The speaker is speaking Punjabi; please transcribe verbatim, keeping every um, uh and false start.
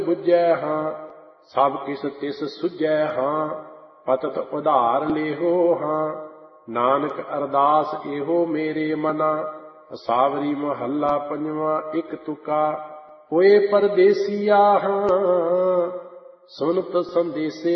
ਬੁੱਝੈ ਹਾਂ, ਸਭ ਕਿਸ ਤਿਸ ਸੁਝੈ ਹਾਂ, ਪਤਤ ਉਧਾਰ ਲੇਹੋ ਹਾਂ। ਨਾਨਕ ਅਰਦਾਸ ਇਹੋ ਮੇਰੇ ਮਨਾ, ਸਾਵਰੀ ਮਹੱਲਾ ਪੰਜਵਾਂ ਇੱਕ ਤੁਕਾ। ਹੋਏ ਪਰਦੇਸੀਆ ਹਾਂ, ਸੁਨਤ ਸੰਦੇਸੇ